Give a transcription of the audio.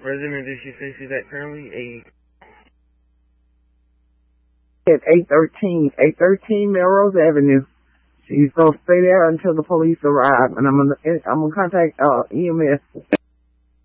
resident did she say she's at currently? At 813 Melrose Avenue. She's gonna stay there until the police arrive, and I'm gonna contact EMS.